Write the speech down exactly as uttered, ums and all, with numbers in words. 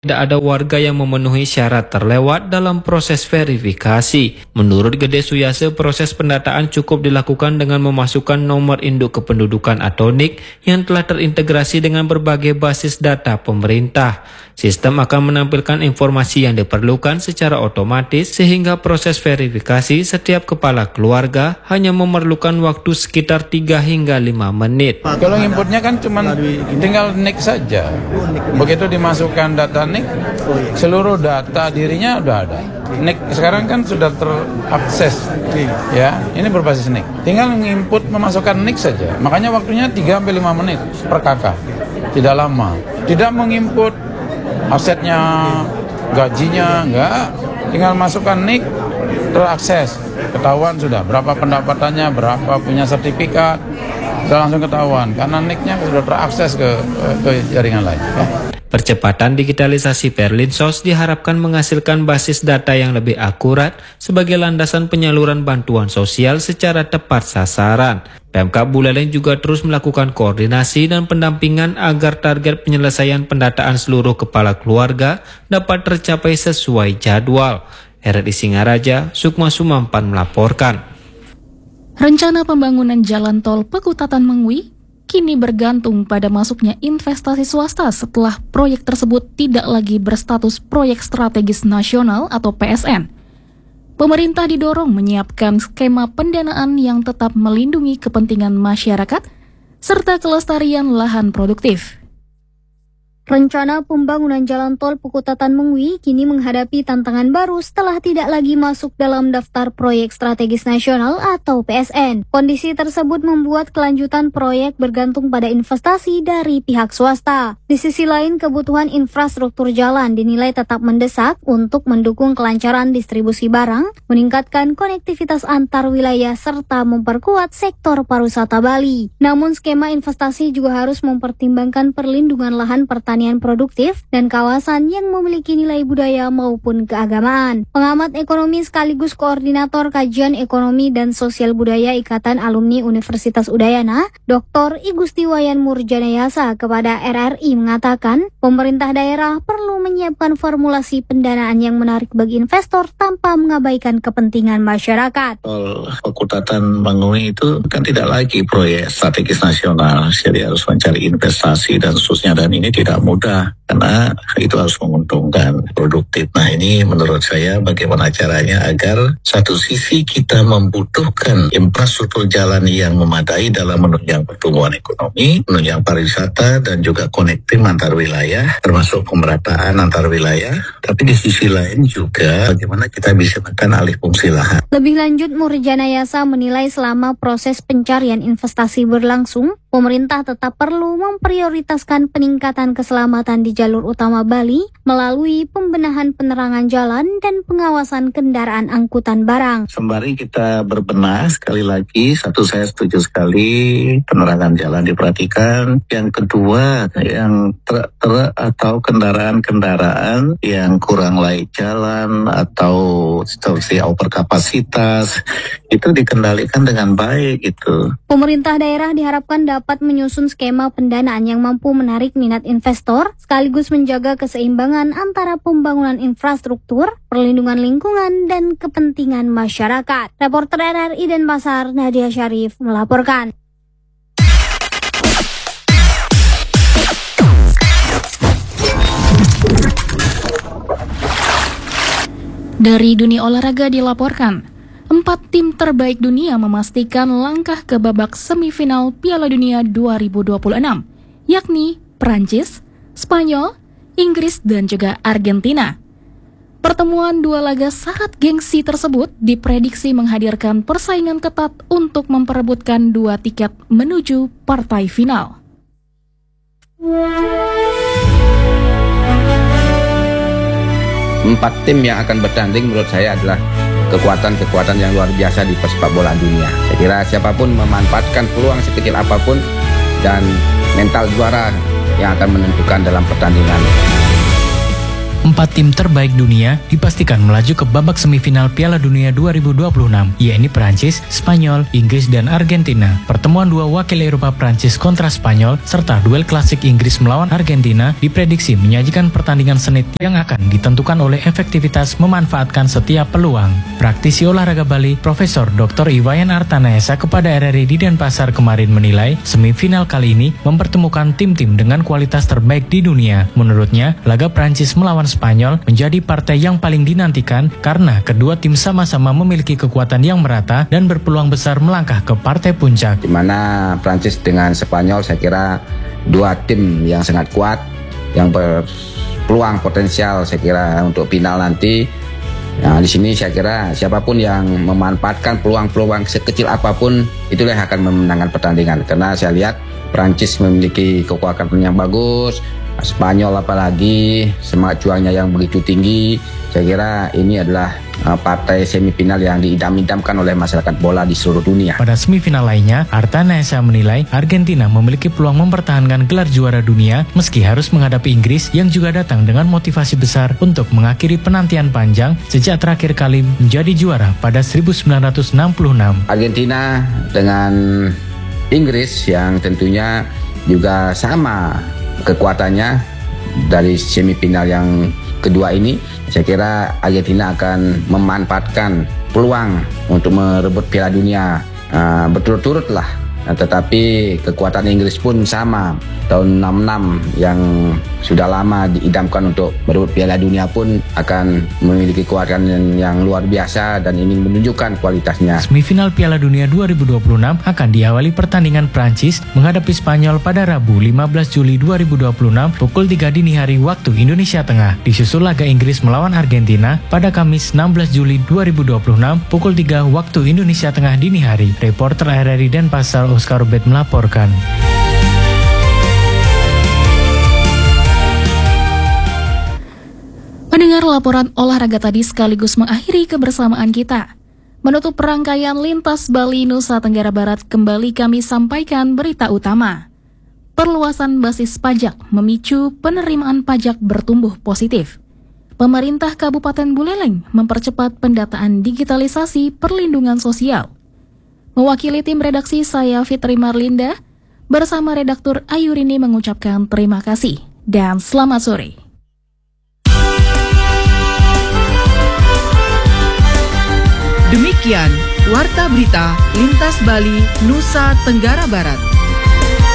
Tidak ada warga yang memenuhi syarat terlewat dalam proses verifikasi. Menurut Gede Suyase, proses pendataan cukup dilakukan dengan memasukkan nomor induk kependudukan atau N I K yang telah terintegrasi dengan berbagai basis data pemerintah. Sistem akan menampilkan informasi yang diperlukan secara otomatis sehingga proses verifikasi setiap kepala keluarga hanya memerlukan waktu sekitar tiga hingga lima menit. Kalau inputnya kan cuma tinggal N I K saja. Begitu dimasukkan data N I K, seluruh data dirinya udah ada. N I K sekarang kan sudah terakses, ya. Ini berbasis N I K. Tinggal menginput memasukkan N I K saja. Makanya waktunya tiga sampai lima menit per kakak. Tidak lama. Tidak menginput asetnya, gajinya, enggak. Tinggal masukkan N I K, terakses. Ketahuan sudah berapa pendapatannya, berapa punya sertifikat. Sudah langsung ketahuan karena N I K-nya sudah terakses ke, ke jaringan lain. Ya. Percepatan digitalisasi Perlinsos diharapkan menghasilkan basis data yang lebih akurat sebagai landasan penyaluran bantuan sosial secara tepat sasaran. Pemkab Buleleng juga terus melakukan koordinasi dan pendampingan agar target penyelesaian pendataan seluruh kepala keluarga dapat tercapai sesuai jadwal. R R I Singaraja, Sukma Sumampan melaporkan. Rencana pembangunan jalan tol Pekutatan Mengwi kini bergantung pada masuknya investasi swasta setelah proyek tersebut tidak lagi berstatus proyek strategis nasional atau P S N. Pemerintah didorong menyiapkan skema pendanaan yang tetap melindungi kepentingan masyarakat serta kelestarian lahan produktif. Rencana pembangunan jalan tol Pekutatan Mengwi kini menghadapi tantangan baru setelah tidak lagi masuk dalam daftar proyek strategis nasional atau P S N. Kondisi tersebut membuat kelanjutan proyek bergantung pada investasi dari pihak swasta. Di sisi lain, kebutuhan infrastruktur jalan dinilai tetap mendesak untuk mendukung kelancaran distribusi barang, meningkatkan konektivitas antar wilayah, serta memperkuat sektor pariwisata Bali. Namun, skema investasi juga harus mempertimbangkan perlindungan lahan pertanian produktif dan kawasan yang memiliki nilai budaya maupun keagamaan. Pengamat ekonomi sekaligus koordinator kajian ekonomi dan sosial budaya Ikatan Alumni Universitas Udayana, Doktor Igusti Wayan Murjanayasa kepada R R I mengatakan, pemerintah daerah perlu menyiapkan formulasi pendanaan yang menarik bagi investor tanpa mengabaikan kepentingan masyarakat. Tol Pekutatan Mengwi itu kan tidak lagi proyek strategis nasional, jadi harus mencari investasi dan seterusnya, dan ini tidak mudah karena itu harus menguntungkan, produktif. Nah, ini menurut saya bagaimana caranya agar satu sisi kita membutuhkan infrastruktur jalan yang memadai dalam menunjang pertumbuhan ekonomi, menunjang pariwisata, dan juga connecting antar wilayah, termasuk pemerataan antar wilayah. Tapi di sisi lain juga bagaimana kita bisa menekan alih fungsi lahan. Lebih lanjut, Murjanayasa menilai selama proses pencarian investasi berlangsung, pemerintah tetap perlu memprioritaskan peningkatan keselamatan di jalur utama Bali melalui pembenahan penerangan jalan dan pengawasan kendaraan angkutan barang. Sembari kita berbenah, sekali lagi, satu saya setuju sekali penerangan jalan diperhatikan. Yang kedua, yang truk-truk atau kendaraan-kendaraan yang kurang layak jalan atau seperti overkapasitas itu dikendalikan dengan baik itu. Pemerintah daerah diharapkan dapat menyusun skema pendanaan yang mampu menarik minat investor, sekaligus menjaga keseimbangan antara pembangunan infrastruktur, perlindungan lingkungan, dan kepentingan masyarakat. Reporter R R I Denpasar, Nadia Syarif melaporkan. Dari dunia olahraga dilaporkan, empat tim terbaik dunia memastikan langkah ke babak semifinal Piala Dunia dua ribu dua puluh enam, yakni Prancis, Spanyol, Inggris, dan juga Argentina. Pertemuan dua laga syarat gengsi tersebut diprediksi menghadirkan persaingan ketat untuk memperebutkan dua tiket menuju partai final. Empat tim yang akan bertanding menurut saya adalah kekuatan-kekuatan yang luar biasa di persepak bola dunia. Saya kira siapapun memanfaatkan peluang sekecil apapun dan mental juara yang akan menentukan dalam pertandingan. Empat tim terbaik dunia dipastikan melaju ke babak semifinal Piala Dunia dua ribu dua puluh enam, yaitu Prancis, Spanyol, Inggris, dan Argentina. Pertemuan dua wakil Eropa Prancis kontra Spanyol, serta duel klasik Inggris melawan Argentina diprediksi menyajikan pertandingan sengit yang akan ditentukan oleh efektivitas memanfaatkan setiap peluang. Praktisi olahraga Bali, Profesor Doktor Iwayan Artanaesa kepada R R I di Denpasar kemarin menilai, semifinal kali ini mempertemukan tim-tim dengan kualitas terbaik di dunia. Menurutnya, laga Prancis melawan Spanyol menjadi partai yang paling dinantikan karena kedua tim sama-sama memiliki kekuatan yang merata dan berpeluang besar melangkah ke partai puncak. Di mana Prancis dengan Spanyol saya kira dua tim yang sangat kuat, yang berpeluang potensial saya kira untuk final nanti. Nah, di sini saya kira siapapun yang memanfaatkan peluang-peluang sekecil apapun itulah yang akan memenangkan pertandingan. Karena saya lihat Prancis memiliki kekuatan yang bagus, Spanyol apalagi semangat juangnya yang begitu tinggi. Saya kira ini adalah uh, partai semifinal yang diidam-idamkan oleh masyarakat bola di seluruh dunia. Pada semifinal lainnya, Artanaesa menilai Argentina memiliki peluang mempertahankan gelar juara dunia meski harus menghadapi Inggris yang juga datang dengan motivasi besar untuk mengakhiri penantian panjang sejak terakhir kali menjadi juara pada seribu sembilan ratus enam puluh enam. Argentina dengan Inggris yang tentunya juga sama kekuatannya dari semifinal yang kedua ini, saya kira Argentina akan memanfaatkan peluang untuk merebut Piala Dunia uh, berturut-turut lah. Nah, tetapi kekuatan Inggris pun sama, tahun enam puluh enam yang sudah lama diidamkan untuk merebut Piala Dunia pun akan memiliki kekuatan yang luar biasa dan ingin menunjukkan kualitasnya. Semifinal Piala Dunia dua ribu dua puluh enam akan diawali pertandingan Prancis menghadapi Spanyol pada Rabu lima belas Juli dua ribu dua puluh enam pukul tiga dini hari waktu Indonesia Tengah. Disusul laga Inggris melawan Argentina pada Kamis enam belas Juli dua ribu dua puluh enam pukul tiga waktu Indonesia Tengah dini hari. Reporter R R I Denpasar Oscar Ubed melaporkan. Mendengar laporan olahraga tadi sekaligus mengakhiri kebersamaan kita. Menutup rangkaian Lintas Bali Nusa Tenggara Barat, kembali kami sampaikan berita utama. Perluasan basis pajak memicu penerimaan pajak bertumbuh positif. Pemerintah Kabupaten Buleleng mempercepat pendataan digitalisasi perlindungan sosial. Mewakili tim redaksi saya Fitri Marlinda, bersama redaktur Ayurini mengucapkan terima kasih dan selamat sore. Demikian Warta Berita Lintas Bali Nusa Tenggara Barat.